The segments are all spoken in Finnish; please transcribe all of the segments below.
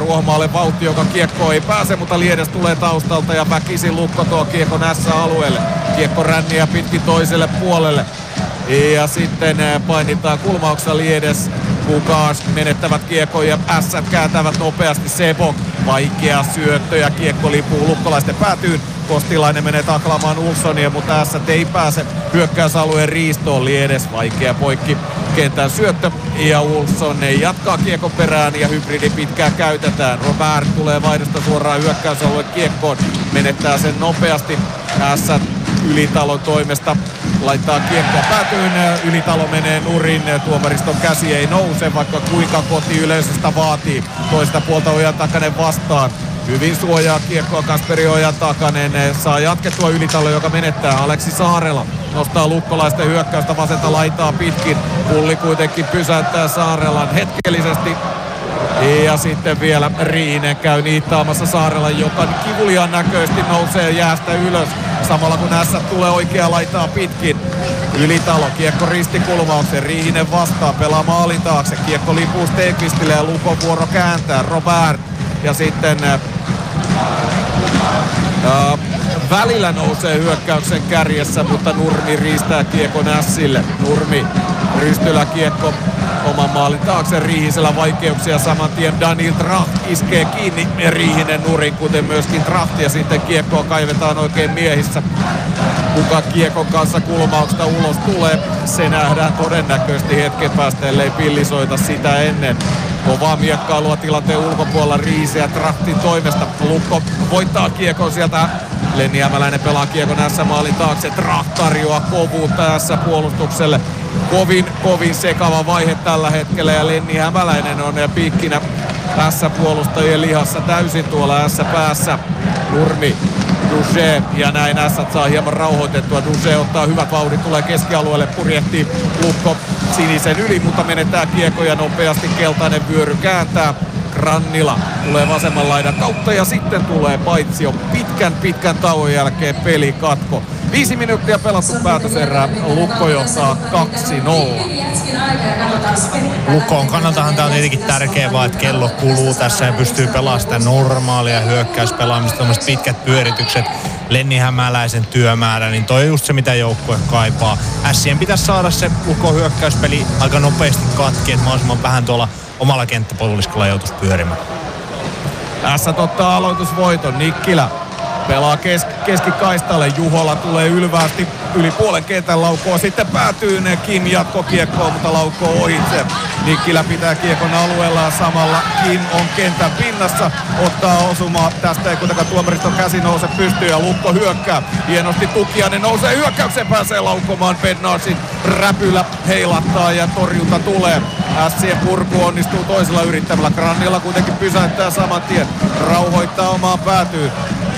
Ruohomaalle vauhti, joka kiekko ei pääse, mutta Liedes tulee taustalta ja väkisin Lukko tuo kiekon S-alueelle. Kiekko ränniä pitkin toiselle puolelle. Ja sitten painitaan kulmauksessa Liedes. Kukas menettävät kiekon ja Ässät kääntävät nopeasti. Sebok, vaikea syöttö ja kiekko lipuu lukkolaisten päätyyn. Kostilainen menee taklaamaan Ulssonia, mutta Ässät ei pääse hyökkäysalueen riistoon. Liedes vaikea poikki kentän syöttö ja Ulsson jatkaa kiekon perään ja hybridi pitkään käytetään. Robert tulee vaihdosta suoraan hyökkäysalueen kiekkoon, menettää sen nopeasti. Ässät Ylitalon toimesta laittaa kiekkoa päätyyn. Ylitalo menee nurin. Tuomariston käsi ei nouse, vaikka kuinka kotiyleisöstä vaatii. Toista puolta Ojantakainen vastaan. Hyvin suojaa kiekkoa Kasperi Ojantakainen. Saa jatkettua Ylitalo, joka menettää. Aleksi Saarela nostaa lukkolaisten hyökkäystä vasenta laitaa pitkin. Pulli kuitenkin pysäyttää Saarelan hetkellisesti. Ja sitten vielä Riihinen käy niittaamassa Saarella, joka kivuliaan näköisesti nousee jäästä ylös. Samalla kun Ässät tulee oikea laitaa pitkin. Ylitalo, kiekko ristikulmaukseen, Riihinen vastaa, pelaa maalin taakse. Kiekko lipuu Stenqvistille ja Lukon vuoro kääntää. Robert ja sitten välillä nousee hyökkäyksen kärjessä, mutta Nurmi riistää kiekon Ässille. Nurmi rystylä kiekko oman maalin taakse, Riihisellä vaikeuksia saman tien. Daniel Tracht iskee kiinni Riihinen nurin, kuten myöskin Tracht, ja sitten kiekkoa kaivetaan oikein miehissä. Kuka kiekon kanssa kulmauksesta ulos tulee, se nähdään todennäköisesti hetken päästä, ellei Pilli soita sitä ennen. Kovaa miekkailua tilanteen ulkopuolella Riise ja Trachtin toimesta. Lukko voittaa kiekon sieltä. Lenni Hämäläinen pelaa kiekon S-maalin taakse. Tracht tarjoaa kovuutta S-puolustukselle. Kovin sekava vaihe tällä hetkellä ja Lenni Hämäläinen on piikkinä S-puolustajien lihassa täysin tuolla S-päässä. Nurmi, Duche ja näin Ässät saa hieman rauhoitettua. Duche ottaa hyvät vauhdit, tulee keskialueelle, purjehtii Lukko sinisen yli, mutta menettää kiekkoja nopeasti. Keltainen vyöry kääntää. Grannila tulee vasemman laidan kautta ja sitten tulee paitsio pitkän tauon jälkeen pelikatko. 5 minuuttia pelattu päätöserää. Lukko johtaa 2-0. Lukon kannaltahan tämä on tietenkin tärkeää vaan, että kello kuluu tässä ja pystyy pelaamaan sitä normaalia hyökkäyspelaamista, tämmöiset pitkät pyöritykset, Lenni Hämäläisen työmäärä, niin toi on just se, mitä joukkue kaipaa. Ässien pitäisi saada se Lukon hyökkäyspeli aika nopeasti katki, että mahdollisimman vähän tuolla omalla kenttäpoluliskolla joutuisi pyörimään. Ässät ottaa aloitusvoiton. Nikkilä pelaa keskikaistalle. Juhola tulee ylväästi yli puolen kentän, laukoo sitten päätyyn. Kim jatkokiekkoon, mutta laukoo ohitse. Nikkilä pitää kiekon alueella ja samalla Kim on kentän pinnassa. Ottaa osumaa. Tästä ei kuitenkaan tuomariston käsi nouse pystyyn ja Lukko hyökkää. Hienosti Tukiainen nousee hyökkäykseen, pääsee laukomaan. Bednarsin räpylä heilattaa ja torjunta tulee. Ässien purku onnistuu toisella yrittämällä. Grannilla kuitenkin pysäyttää saman tien. Rauhoittaa omaan päätyyn.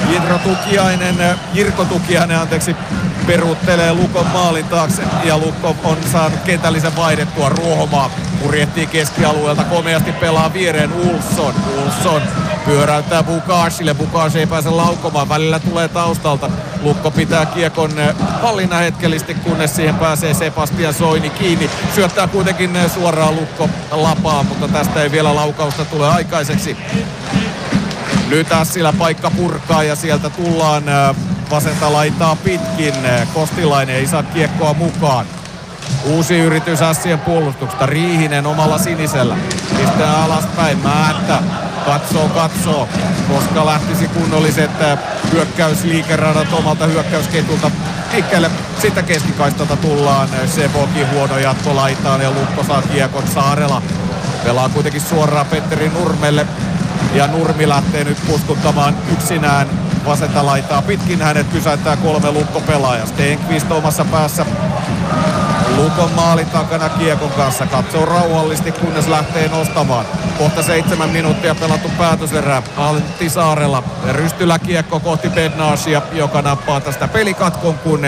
Jirko Tukiainen peruuttelee Lukon maalin taakse ja Lukko on saanut kentällisen vaihdettua. Ruohomaa purjehtii keskialueelta, komeasti pelaa viereen Ulsson pyöräyttää Bukashille. Bukash ei pääse laukomaan, välillä tulee taustalta. Lukko pitää kiekon hallinna hetkellisesti, kunnes siihen pääsee Sebastian Soini kiinni. Syöttää kuitenkin suoraan Lukko lapaan, mutta tästä ei vielä laukausta tule aikaiseksi. Nyt Ässillä paikka purkaa ja sieltä tullaan vasenta laitaa pitkin. Kostilainen ei saa kiekkoa mukaan. Uusi yritys Ässien puolustuksesta. Riihinen omalla sinisellä. Pistää alaspäin. Määttä. Katsoo. Koska lähtisi kunnolliset hyökkäysliikeradat omalta hyökkäysketulta liikkeelle. Sitten keskikaistalta tullaan. Sebokin huono jatko laitaan ja Lukko saa kiekon. Saarela pelaa kuitenkin suoraan Petteri Nurmelle. Ja Nurmi lähtee nyt puskuttamaan yksinään vasenta laitaa pitkin. Hänet pysäyttää 3 Lukko-pelaajaa. Stenqvist omassa päässä Lukon maalin takana kiekon kanssa. Katsoo rauhallisesti, kunnes lähtee nostamaan. Kohta 7 minuuttia pelattu päätöserää. Antti Saarella rystylä kiekko kohti Bednarsia, joka nappaa tästä pelikatkon, kun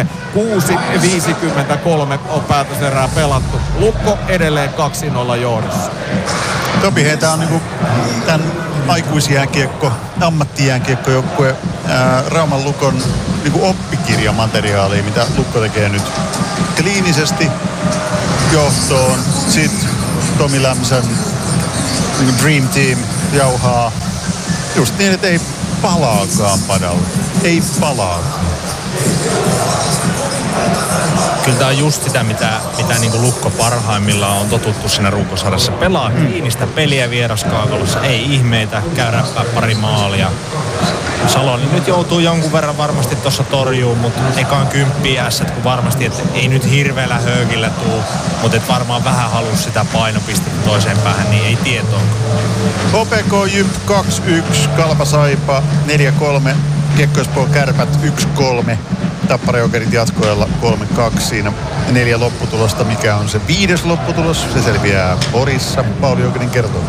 6.53 on päätöserää pelattu. Lukko edelleen 2-0 johdossa. Topi, heitä on niinku tämän aikuisjääkiekko, ammattijääkiekko-joukkue Rauman Lukon niinku oppikirjamateriaalia, mitä Lukko tekee nyt kliinisesti johtoon. Sitten Tomi Lämsän niinku Dream Team jauhaa just niin, että ei palaakaan padalle. Ei palaakaan. Kyllä tämä on just sitä, mitä niin kuin Lukko parhaimmillaan on totuttu siinä runkosarjassa. Pelaa kiinistä peliä vieraskaakalossa, ei ihmeitä, käy räppää pari maalia. Salonen nyt joutuu jonkun verran varmasti tuossa torjuun, mutta ekaan 10 ässät, kun varmasti, että ei nyt hirveällä höökillä tuu, mutta et varmaan vähän halus sitä painopistettä toiseen päähän, niin ei tietoa. HPK Jymp 2-1, Kalpa Saipa 4-3, Kiekko Espoo Kärpät 1-3. Tappara Jokerit jatkoajalla 3-2. Siinä 4 lopputulosta. Mikä on se 5. lopputulos? Se selviää Porissa. Pauli Jokinen kertoo.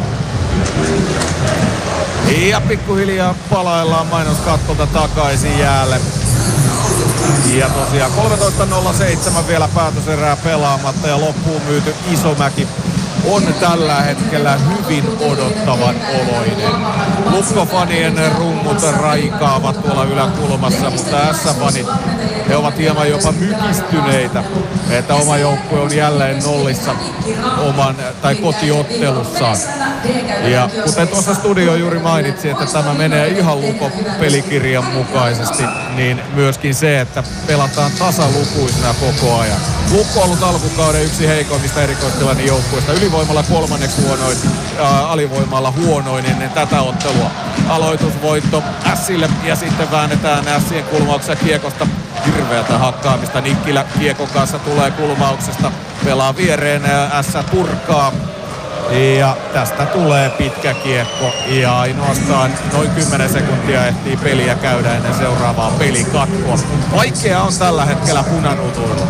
Ja pikkuhiljaa palaillaan mainoskattolta takaisin jäälle. Ja tosiaan 13.07 vielä päätöserää pelaamatta ja loppuun myyty Isomäki on tällä hetkellä hyvin odottavan oloinen. Lukko-fanien rummut raikaavat tuolla yläkulmassa, mutta S-fanit, he ovat hieman jopa mykistyneitä, että oma joukkue on jälleen nollissa kotiottelussaan. Ja kuten tuossa studio juuri mainitsi, että tämä menee ihan Lukon pelikirjan mukaisesti, niin myöskin se, että pelataan tasalukuisena koko ajan. Lukko on ollut alkukauden yksi heikoimmista erikoistilanne joukkueista. Ylivoimalla 3. huonoin, alivoimalla huonoin ennen tätä ottelua. Aloitusvoitto Ässille ja sitten väännetään Ässien kulmauksessa kiekosta. Hirveätä hakkaamista. Nikkilä kiekon kanssa tulee kulmauksesta. Pelaa viereen, Ässä purkaa. Ja tästä tulee pitkä kiekko ja ainoastaan noin 10 sekuntia ehtii peliä käydä ennen seuraavaa pelikatkoa. Vaikea on tällä hetkellä punanutuilla.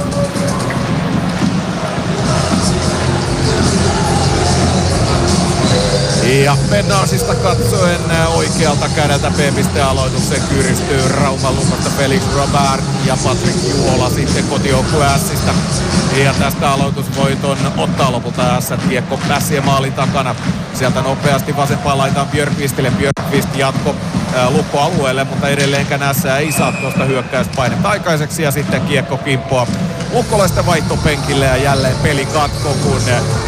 Ja Pennaasista katsoen oikealta kädeltä B-pistealoituksen kyristyy Rauman Lukosta Felix Robert ja Patrick Juola sitten kotijoukkue Ässistä. Ja tästä aloitusvoiton ottaa lopulta Ässät kiekko Ässien maalin takana. Sieltä nopeasti vasempaan laitaan Björkvistille. Björkvist jatko Lukko-alueelle, mutta edelleenkään Ässää ei saa tuosta hyökkäyspainetta aikaiseksi. Ja sitten kiekko kimppoa lukkolaisten vaihtopenkille ja jälleen pelikatko, kun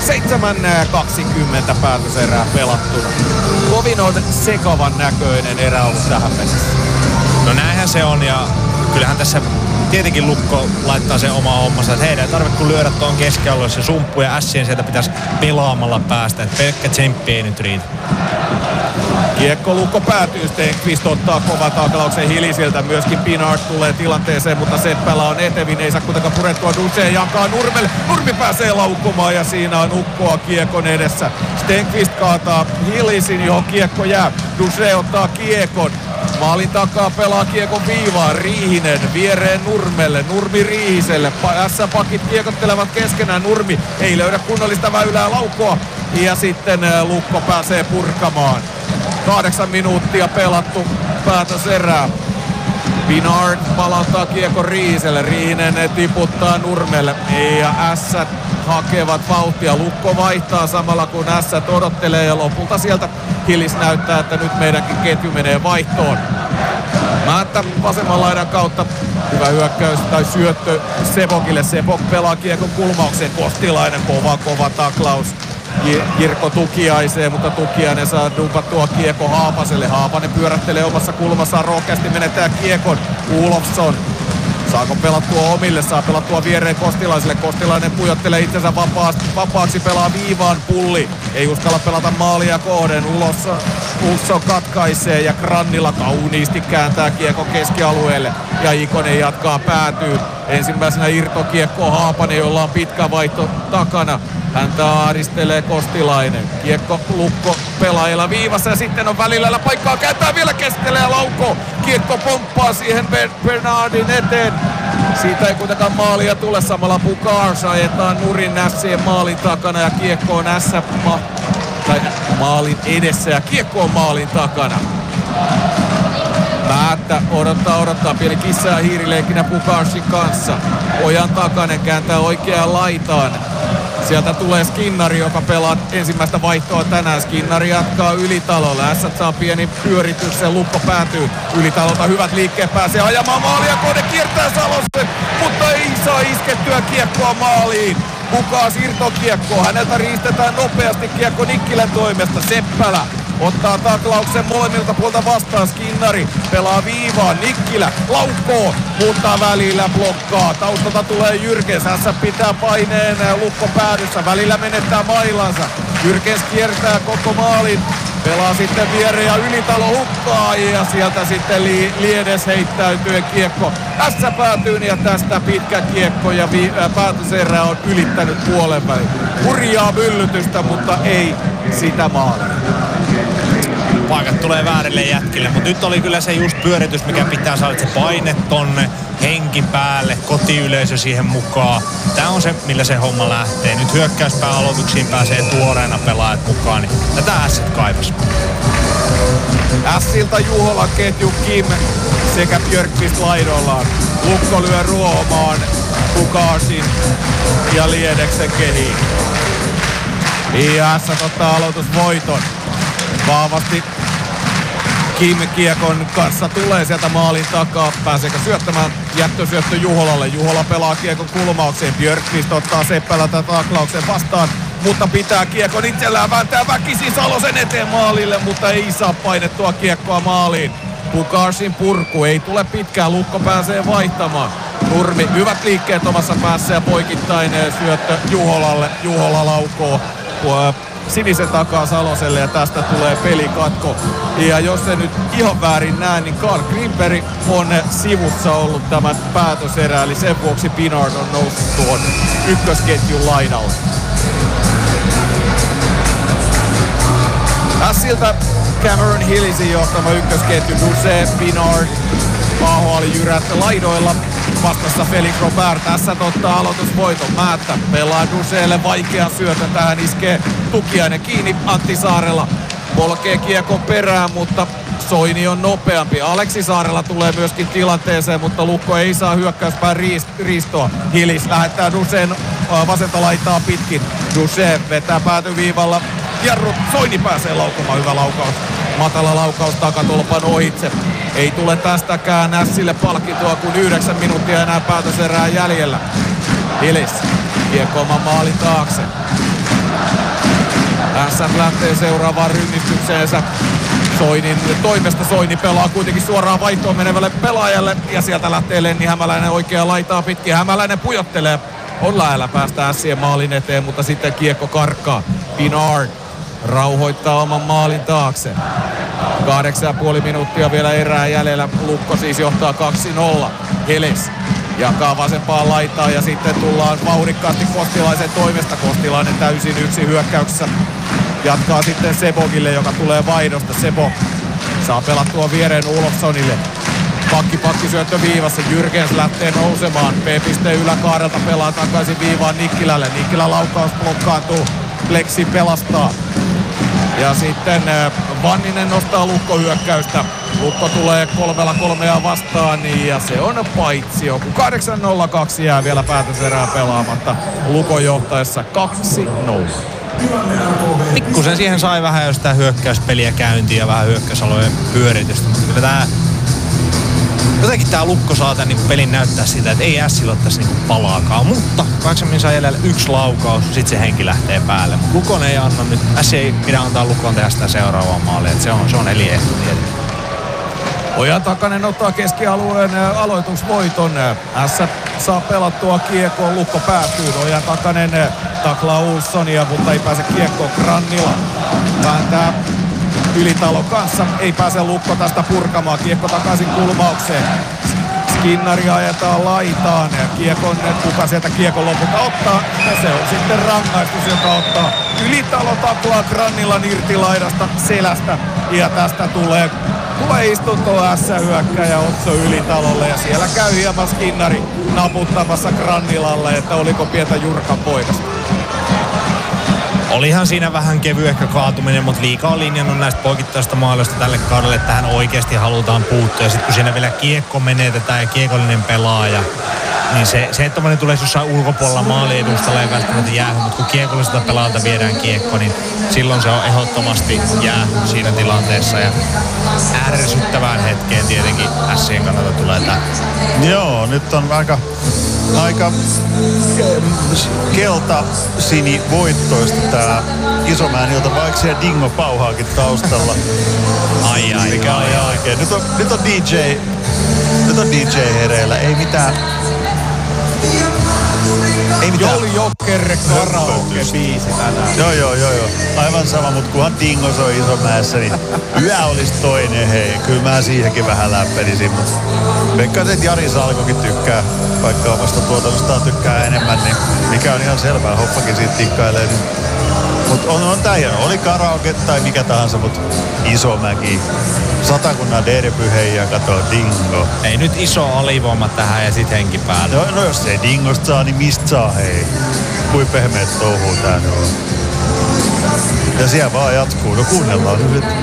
7.20 päätöserää pelattuna. Kovin on sekavan näköinen erä ollut tähän mennessä. No näinhän se on ja kyllähän tässä tietenkin Lukko laittaa sen oma hommansa, että heidän ei tarvitse kun lyödä tuon keskialueen se sumppu ja Ässien sieltä pitäisi pelaamalla päästä, että pelkkä tsemppi ei nyt riitä. Kiekko Lukko päätyy, Stenqvist ottaa kovan taakalauksen Hilisiltä, myöskin Pinard tulee tilanteeseen, mutta Seppälä on etevin, ei saa kuitenkaan purettua Duce, jankaa Nurmelle, Nurmi pääsee laukkumaan ja siinä on ukkoa kiekon edessä. Stenqvist kaataa Hilisin, johon kiekko jää, Duce ottaa kiekon. Maalin takaa pelaa kiekon viivaan, Riihinen viereen Nurmelle, Nurmi Riihiselle, S-pakit kiekottelevat keskenään, Nurmi ei löydä kunnollista väylää laukkoa ja sitten Lukko pääsee purkamaan. 8 minuuttia pelattu päätöserää. Pinard palauttaa kiekon Riihiselle, Riihinen tiputtaa Nurmelle ja Ässät hakevat vauhtia. Lukko vaihtaa samalla kun Ässät odottelee ja lopulta sieltä Hillis näyttää, että nyt meidänkin ketju menee vaihtoon. Määttä vasemman laidan kautta. Hyvä hyökkäys tai syöttö Sepokille. Sepok pelaa kiekon kulmaukseen. Kostilainen kova taklaus. Jirko Tukiaiseen, mutta Tukiainen saa dumpattua kiekko Haapaselle. Haapanen pyörättelee omassa kulmassaan, rohkeasti menettää kiekon. Ulofsson. Saako pelattua omille? Saa pelattua viereen Kostilaiselle. Kostilainen pujottelee itsensä vapaaksi, pelaa viivaan. Pulli ei uskalla pelata maalia kohden. Ulofsson katkaisee ja Grannila kauniisti kääntää kiekko keskialueelle. Ja Ikonen jatkaa päätyy. Ensimmäisenä irtokiekko Haapanen, jolla on pitkä vaihto takana. Häntä ahdistelee Kostilainen. Kiekko Lukko pelaajilla viivassa ja sitten on välillä paikkaa. Kääntää vielä keskelle ja laukoo. Kiekko pomppaa siihen Bernardin eteen. Siitä ei kuitenkaan maalia tule. Samalla Bukars ajetaan nurin Ässien maalin takana ja kiekko on maalin edessä ja kiekko on maalin takana. Määttä odottaa pieni kissa ja hiirileikkinä Bukarsin kanssa. Ojan Takanen kääntää oikeaan laitaan. Sieltä tulee Skinnari, joka pelaa ensimmäistä vaihtoa tänään. Skinnari jatkaa Ylitalolle. Ässät saa pieni pyörityksen. Lukko päätyy Ylitalolta. Hyvät liikkeet, pääsee ajamaan maalia. Kone kiertää Salosen, mutta ei saa iskettyä kiekkoa maaliin. Bukas irtokiekko. Häneltä riistetään nopeasti kiekko Nikkilän toimesta. Seppälä ottaa taklauksen molemmilta puolta vastaan. Skinnari pelaa viivaan, Nikkilä laukkoo, mutta välillä blokkaa. Taustalta tulee Jyrkens, tässä pitää paineen Lukko päädyssä, välillä menettää mailansa. Jyrkens kiertää koko maalin, pelaa sitten viereen ja Ylitalo hukkaa ja sieltä sitten Liedes heittäytyen kiekko. Tässä päätyy ja tästä pitkä kiekko ja päätöserä on ylittänyt puolen välin. Hurjaa myllytystä, mutta ei sitä maalia. Paikat tulee väärille jätkille, mutta nyt oli kyllä se just pyöritys, mikä pitää saada, se paine tonne, henki päälle, kotiyleisö siihen mukaan. Tää on se, millä se homma lähtee. Nyt hyökkäyspään aloituksiin pääsee tuoreena pelaajat mukaan, niin tätä Ässit kaipas. Ässiltä Juhola ketju Kim sekä Björkqvist laidollaan. Lukko lyö Ruohomaan, Pukarsin ja Liedeksen kehiin. Ja Ässät ottaa aloitusvoiton. Vahvasti Kim kiekon kanssa tulee sieltä maalin takaa. Pääseekö syöttämään? Jättösyöttö Juholalle. Juhola pelaa kiekon kulmaukseen. Björkqvist ottaa Seppälältä taklauksen vastaan, mutta pitää kiekon itsellään, vääntää väkisin Salosen eteen maalille, mutta ei saa painettua kiekkoa maaliin. Pukarsin purku, ei tule pitkään, Lukko pääsee vaihtamaan. Nurmi, hyvät liikkeet omassa päässä ja poikittainen syöttö Juholalle. Juhola laukoo sinisen takaa Saloselle ja tästä tulee pelikatko. Ja jos se nyt ihan väärin näe, niin Carl Grimberg on sivussa ollut tämän päätöserä, eli sen vuoksi Pinard on noussut tuon ykkösketjun lainalle. Ässiltä Cameron Hillisin johtama ykkösketju, Duse, Pinard, AHL Jyrät laidoilla. Vastassa Felix Robert, tässä ottaa aloitusvoiton. Määttä pelaa Duseelle vaikean syötön, tähän iskee Tukiainen kiinni Antti Saarella. Polkee kiekon perään, mutta Soini on nopeampi. Aleksi Saarella tulee myöskin tilanteeseen, mutta Lukko ei saa hyökkäyspään riistoa. Hillis lähettää Duseen vasenta laitaa pitkin. Duse vetää päätyviivalla. Jarru, Soini pääsee laukomaan, hyvä laukaus. Matala laukaus takatolpan ohitse. Ei tule tästäkään Ässille palkintoa, kun 9 minuuttia enää päätöserää jäljellä. Hillis kiekko oman maalin taakse. Ässät lähtee seuraavaan rynnistykseensä. Soinin toimesta Soini pelaa kuitenkin suoraan vaihtoon menevälle pelaajalle. Ja sieltä lähtee Lenni Hämäläinen oikea laitaa pitkin. Hämäläinen pujottelee. On lähellä päästä Ässien maalin eteen, mutta sitten kiekko karkkaa. Pinard rauhoittaa oman maalin taakse. 8,5 minuuttia vielä erää jäljellä. Lukko siis johtaa 2-0. Hillis jakaa vasempaan laitaa ja sitten tullaan vauhdikkaasti Kostilaisen toimesta. Kostilainen täysin yksin hyökkäyksessä. Jatkaa sitten Sebogille, joka tulee vaihdosta. Sebo saa pelattua viereen Olofssonille. Pakki syöttö viivassa. Jyrkens lähtee nousemaan. P-pisteen yläkaarelta pelaa takaisin viivaan Nikkilälle. Nikkilä laukaus blokkaantuu. Plexi pelastaa. Ja sitten Vanninen nostaa Lukko hyökkäystä. Lukko tulee 3-3 vastaan ja se on paitsio. 8-0-2 jää vielä päätöserää pelaamatta. Lukon johtaessa 2-0. Pikkusen siihen sai vähän jo sitä hyökkäyspeliä käyntiin ja vähän hyökkäysalojen pyöritystä. Mutta kyllä jotenkin tää Lukko saa tän niinku pelin näyttää sitä, että ei Ässillä ole tässä niinku palaakaan. Mutta 8 saa jäljellä 1 laukaus, sit se henki lähtee päälle. Mutta Lukon ei anna nyt, Ässi ei pidä antaa Lukon tehdä sitä seuraavaa maalia. Se on eliehto tietenkin. Ojan Takanen ottaa keskialueen aloitusvoiton. Ässät saa pelattua kiekkoon, Lukko päätyy. Ojan Takanen taklaa Olssonia, mutta ei pääse kiekkoon. Grannila vääntää Ylitalo kanssa. Ei pääse Lukko tästä purkamaan. Kiekko takaisin kulmaukseen. Skinnari ajetaan laitaan. Kiekon, kuka sieltä kiekon lopulta ottaa. Ja se on sitten rangaistus, joka ottaa. Ylitalo taklaa Grannilan irti laidasta selästä. Ja tästä tulee istunto S-hyökkäjä Otso Ylitalolle. Ja siellä käy hieman Skinnari naputtamassa Grannilalle, että oliko pientä Jurkan poikasta. Olihan siinä vähän kevyehkö kaatuminen, mutta Liiga on linjannut näistä poikittaista maaloista tälle kaudelle, että tähän oikeasti halutaan puuttua. Ja sitten kun siinä vielä kiekko menetetään ja kiekollinen pelaaja, niin se että tommonen tulee jossain ulkopuolella maaliedustalla ei välttämättä jäähy, mutta kun kiekolliselta pelaalta viedään kiekko, niin silloin se on ehdottomasti jäähy siinä tilanteessa ja ärsyttävään hetkeen tietenkin Sien kannalta tulee tää. Joo, nyt on aika kelta-sini voittoista tää Isomäen ilta, vaikka siellä Dingo pauhaakin taustalla. Mikä on ihan oikein. Nyt on DJ hereillä, ei mitään. Jolly Joker karaoke-biisi tänään. Joo. Aivan sama, mutta kunhan Dingo soi Isomäessä, niin yö olisi toinen, hei. Kyllä mä siihenkin vähän läppelisin, mutta veikkaisin, että Jari Salkokin tykkää, vaikka omasta tuotannostaan tykkää enemmän, niin mikä on ihan selvää, Hoppakin siitä tikkailee. Niin. Mutta on tää hieno. Oli karaoke tai mikä tahansa, mutta Isomäki. Satakunnan derby, hei, ja kato Dingo. Ei nyt iso alivoima tähän ja sit henki päälle. No jos ei Dingosta saa, niin mistä saa, hei? Kui pehmeät touhuu tää nyt on. Ja siellä vaan jatkuu. No kuunnellaan nyt.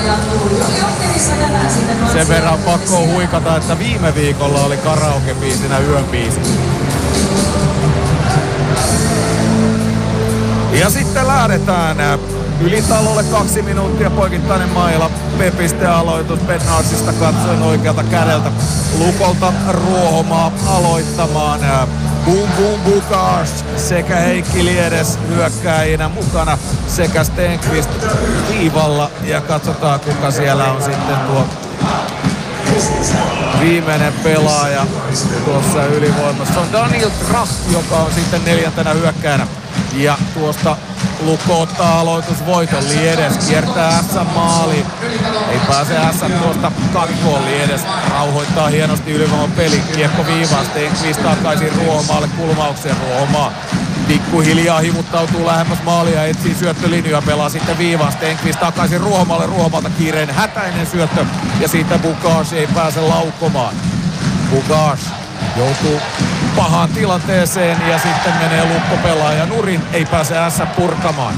Sen verran pakko huikata, että viime viikolla oli karaoke-biisinä yön biisi. Ja sitten lähdetään Ylitalolle 2 minuuttia poikittainen maila. Pepiste aloitus Bednarsista katsoen oikealta kädeltä. Lukolta Ruohomaa aloittamaan. Boom Boom Bukas sekä Heikki Liedes hyökkääjinä mukana sekä Stenqvist viivalla. Ja katsotaan kuka siellä on sitten tuo viimeinen pelaaja tuossa ylivoimassa. On Daniel Tracht, joka on sitten 4. hyökkäänä. Ja tuosta Lukko ottaa aloitusvoiton. Liedes kiertää S-maaliin. Ei pääse S tuosta katkoon. Liedes rauhoittaa hienosti ylivoiman pelin. Kiekko viivaan. Stenqvist takaisin Ruohomaalle kulmaukseen. Ruohomaa pikkuhiljaa hivuttautuu lähemmäs maalia. Etsii syöttölinjoja. Pelaa sitten viivaan. Stenqvist takaisin Ruohomaalle. Ruohomalta kiireinen hätäinen syöttö. Ja siitä Bukas ei pääse laukkomaan. Bukas joutuu pahaan tilanteeseen ja sitten menee Lukko-pelaaja nurin. Ei pääse S purkamaan.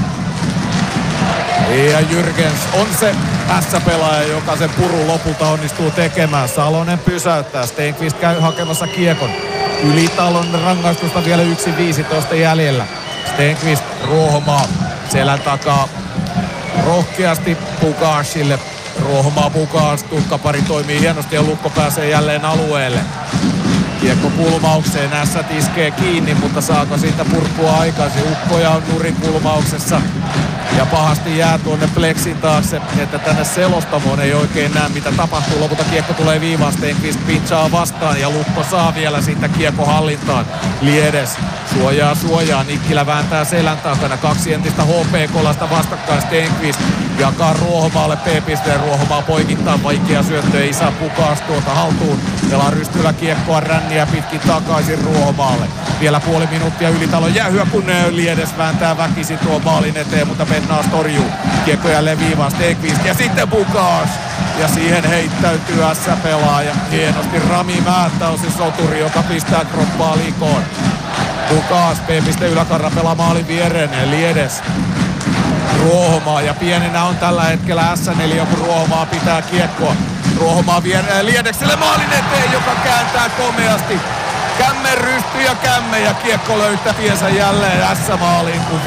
Ja Jürgens on se S-pelaaja, joka sen purun lopulta onnistuu tekemään. Salonen pysäyttää. Stenqvist käy hakemassa kiekon. Ylitalon rangaistusta vielä 1.15 jäljellä. Stenqvist Ruohomaa selän takaa rohkeasti Bukasille. Ruohomaa Bukas, tukkapari toimii hienosti ja Lukko pääsee jälleen alueelle. Kiekko kulmaukseen, Ässät iskee kiinni, mutta saako siitä purkua aikaisin? Ukkoja on nurin kulmauksessa ja pahasti jää tuonne pleksin taakse, että tänne selostamoon ei oikein näe mitä tapahtuu. Lopulta kiekko tulee viivaan, Stenqvist pinchaa vastaan ja Lukko saa vielä siitä kiekko hallintaan. Liedes suojaa, Nikkilä vääntää selän takana, 2 entistä HP-kolasta vastakkain. Stenqvist jakaa Ruohomaalle P-pisteen, Ruohomaa poikittaa, vaikea syöttö, ei saa Bukas tuota haltuun. Pelaa rystyllä kiekkoa ränniä pitkin takaisin Ruohomaalle. Vielä puoli minuuttia Ylitalon jäähyä, kun Liedes vääntää väkisin tuon maalin eteen, mutta Bednars torjuu. Kiekko jälleen viivaan, Stenqvist ja sitten Bukas. Ja siihen heittäytyy S-pelaaja. Hienosti Rami Määttä on se soturi, joka pistää kroppaa likoon. Bukas, P-piste yläkarra pelaa maalin viereen, Liedes. Ruohomaa ja pienenä on tällä hetkellä S4, kun Ruohomaa pitää kiekkoa. Ruohomaa vie Liedekselle maalin eteen, joka kääntää komeasti. Kämme rystyy ja Kämme ja kiekko löytää tiensä jälleen S-maaliin. Kun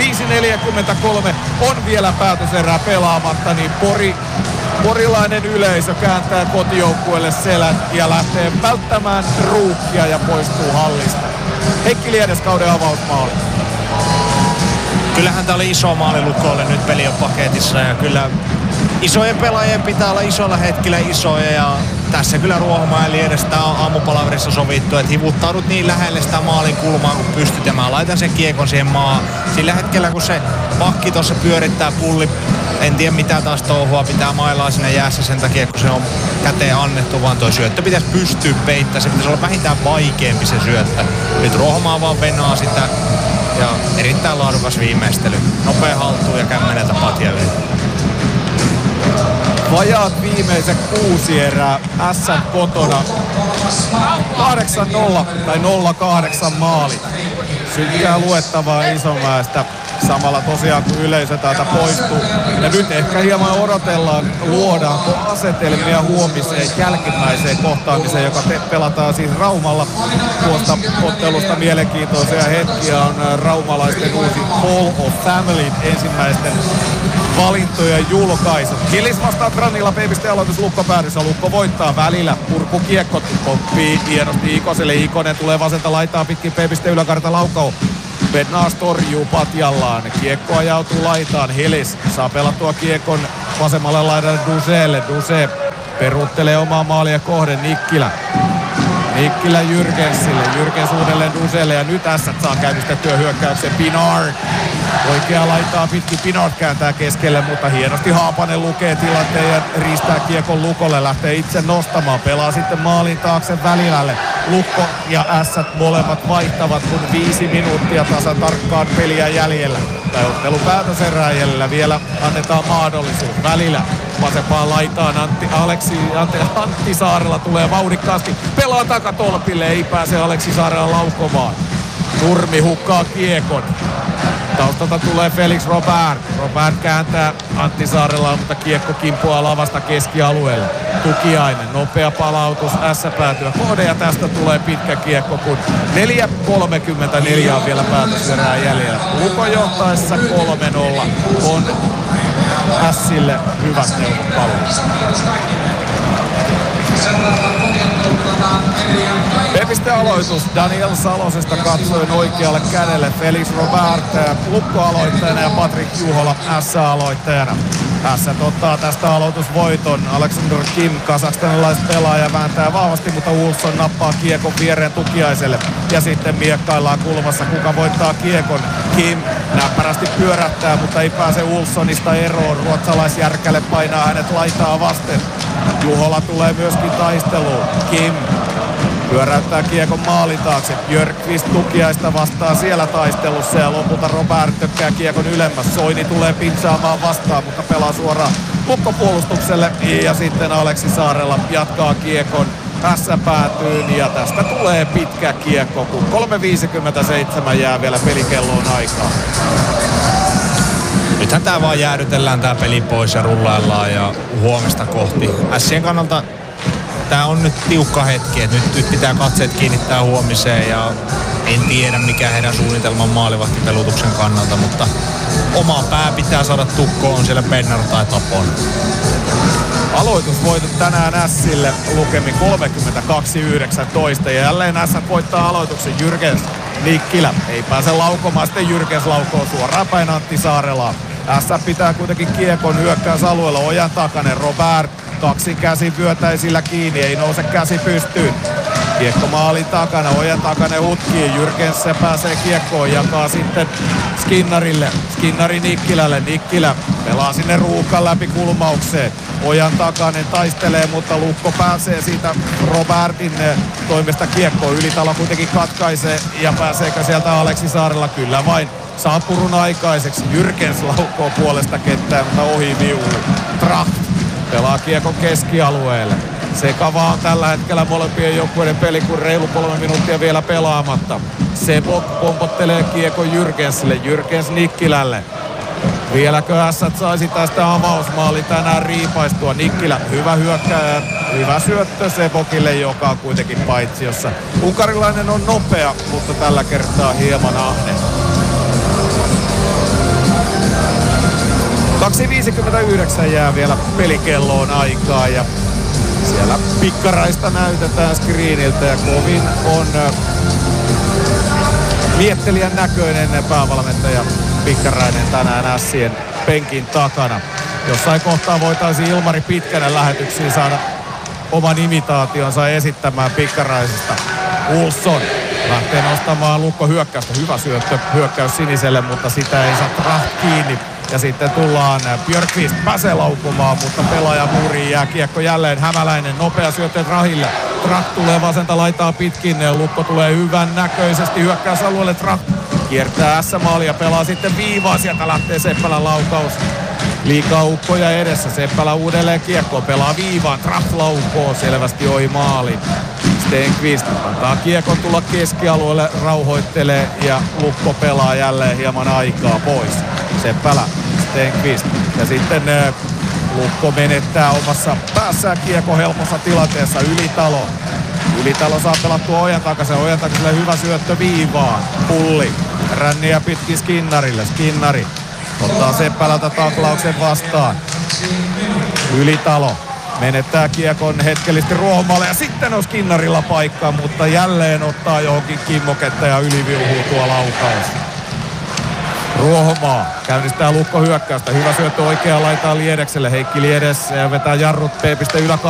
5.43 on vielä päätöserää pelaamatta, niin porilainen yleisö kääntää kotijoukkueelle selän ja lähtee välttämään ruuhkia ja poistuu hallista. Heikki Liedes kauden avausmaali. Kyllähän tää oli iso maali Lukolle, nyt peli on paketissa ja kyllä isojen pelaajien pitää olla isoilla hetkillä isoja ja tässä kyllä Ruohomaa ja Liedes tää on aamupalaverissa sovittu, että hivuttaudut niin lähelle sitä maalin kulmaa kun pystyt ja mä laitan sen kiekon siihen maahan. Sillä hetkellä kun se pakki tossa pyörittää pulli, en tiedä mitä taas touhua pitää mailaa sinne jäässä sen takia kun se on käteen annettu, vaan toi syöttö pitäisi pystyä peittämään, se pitäisi olla vähintään vaikeampi se syöttö. Nyt Ruohomaa vaan venaa sitä ja erittäin laadukas viimeistely. Nopea haltuun ja Kämmeneltä patja yli. Vajaat viimeiset 6 erää Ässän kotona. 8-0 tai 0-8 maali. Sykkää luettavaa Isomäestä. samalla tosiaan kun yleisö täältä poistuu. Ja nyt ehkä hieman odotellaan, luodaanko asetelmia huomiseen jälkimmäiseen kohtaamiseen, joka pelataan siis Raumalla. Tuosta ottelusta mielenkiintoisia hetkiä on raumalaisten uusi Hall of Family ensimmäisten valintojen julkaisu. Hillis vastaa Grannilla, Peipisteen aloitus Lukko päädyssä. Lukko voittaa välillä. Purkukiekko pomppii hienosti Ikoselle. Ikonen tulee vasenta laitaa pitkin Peipisteen yläkarta laukau. Bednars torjuu patjallaan. Kiekko ajautuu laitaan. Hillis saa pelattua kiekon vasemmalle laidalle Duselle. Duse peruuttelee omaa maalia kohden. Nikkilä Jürgensille. Jürgens uudelleen Duselle ja nyt Ässät saa käynnistettyä hyökkäyksen. Pinard. Oikea laitaa pitkin. Pinard kääntää keskelle, mutta hienosti Haapanen lukee tilanteen ja riistää kiekon Lukolle. Lähtee itse nostamaan. Pelaa sitten maalin taakse Välilälle. Lukko ja Ässät molemmat vaihtavat, kun 5 minuuttia tasan tarkkaan peliä jäljellä. Tai ottelun päätöserää jäljellä. Vielä annetaan mahdollisuus. Välillä vasempaan laitaan Antti Saarela tulee vauhdikkaasti. Pelaa takatolpille, ei pääse Aleksi Saarela laukomaan. Nurmi hukkaa kiekon. Taustalta tulee Felix Robert. Robert kääntää Antti Saarelaa, mutta kiekko kimpuaa lavasta keskialueelle. Tukiainen, nopea palautus S-päätyä kohde ja tästä tulee pitkä kiekko, kun 4.34 on vielä päätöserää jäljellä. Luko johtaessa 3-0 on Ässille hyvät neuvot palvelussa. Pepiste aloitus Daniel Salosesta katsoen oikealle kädelle. Felix Robert Lukko aloittajana ja Patrik Juhola S-aloittajana. Ässät ottaa tästä aloitusvoiton. Alexander Kim, kazakstanilaispelaaja, vääntää vahvasti, mutta Olsson nappaa kiekon viereen Tukiaiselle. Ja sitten miekkaillaan kulmassa, kuka voittaa kiekon. Kim näppärästi pyörähtää, mutta ei pääse Olssonista eroon. Ruotsalaisjärkälle painaa hänet laitaa vasten. Juhola tulee myöskin taisteluun. Kim pyöräyttää kiekon maalin taakse. Björkqvist Tukiaista vastaa siellä taistelussa ja lopulta Robert tökkää kiekon ylemmäs. Soini tulee pinsaamaan vastaan, mutta pelaa suoraan Lukko-puolustukselle. Ja sitten Aleksi Saarela jatkaa kiekon S-päätyyn ja tästä tulee pitkä kiekko, kun 3.57 jää vielä pelikelloon aikaa. Nythän tää vaan jäädytellään tää peli pois ja rullaillaan ja huomista kohti. Ässien kannalta tää on nyt tiukka hetki, että nyt pitää katseet kiinnittää huomiseen ja en tiedä mikä heidän suunnitelman maalivahtipelutuksen kannalta, mutta oma pää pitää saada tukkoon siellä Bednar tai Tapon. Aloitusvoitot tänään Ässille lukemin 32-19 ja jälleen Ässät voittaa aloituksen. Jürgens Nikkilä ei pääse laukomaan, sitten Jürgens laukoo suoraan päin Antti Saarelaa. Ässät pitää kuitenkin kiekon hyökkäysalueella. Ojan Takanen, Robert kaksin käsin vyötäisillä kiinni, ei nouse käsi pystyyn. Kiekko maalin takana, Ojan Takanen hutkii, Jürgens se pääsee kiekkoon, jakaa sitten Skinnarille, Skinnari Nikkilälle, Nikkilä pelaa sinne ruuhkan läpi kulmaukseen. Ojan Takanen taistelee, mutta Lukko pääsee siitä Robertin toimesta kiekkoon. Ylitalo kuitenkin katkaisee ja pääseekö sieltä Aleksi Saarella? Kyllä vain. Saa purun aikaiseksi. Jürgens laukoo puolesta kenttään, mutta ohi viuu. Tracht pelaa kiekon keskialueelle. Sekavaa on tällä hetkellä molempien joukkueiden peli, kun reilu 3 minuuttia vielä pelaamatta. Sebok pompottelee kiekon Jürgensille, Jürgens Nikkilälle. Vieläkö Ässät saisi tästä avausmaali tänään riipaistua? Nikkilä, hyvä hyökkääjä, hyvä syöttö Sebokille, joka on kuitenkin paitsiossa. Unkarilainen on nopea, mutta tällä kertaa hieman ahne. 2.59 jää vielä pelikelloon aikaa ja siellä Pikkaraista näytetään screeniltä ja kovin on miettelijän näköinen päävalmentaja Pikkarainen tänään Ässien penkin takana. Jossain kohtaa voitaisiin Ilmari Pitkänen lähetyksiin saada oman imitaationsa esittämään Pikkaraisesta. Olsson lähtee nostamaan Lukko hyökkäystä. Hyvä syöttö, hyökkäys siniselle, mutta sitä ei saa Tracht kiinni. Ja sitten tullaan Björkqvist pääsee laukumaan, mutta pelaaja muuriin jää kiekko jälleen. Hämäläinen nopea syöttö Trahille. Tracht tulee vasenta laitaa pitkin. Lukko tulee hyvän näköisesti hyökkäysalueelle. Tracht kiertää S-maalia, pelaa sitten viivaa. Sieltä lähtee Seppälän laukaus. Liikaa ukkoja edessä. Seppälä uudelleen kiekkoon, pelaa viivaan. Tracht laukoo selvästi ohi maalin. Stenqvist antaa kiekon tulla keskialueelle, rauhoittelee ja Lukko pelaa jälleen hieman aikaa pois. Seppälä, Stenqvist ja sitten Lukko menettää omassa päässään kiekko helpossa tilanteessa. Ylitalo saa pelattua Ojantakaiselle hyvä syöttö viivaan. Pulli ränniä pitkin Skinnarille. Skinnari ottaa Seppälältä taklauksen vastaan. Ylitalo menettää kiekon hetkellisesti Ruohomaalle ja sitten on Skinnarilla paikka, mutta jälleen ottaa johonkin kimmoketta ja yliviuhuu tuo laukaus. Ruohomaa käynnistää Lukko hyökkäystä. Hyvä syöttö oikeaan laitaan Liedekselle. Heikki Liedes vetää jarrut P.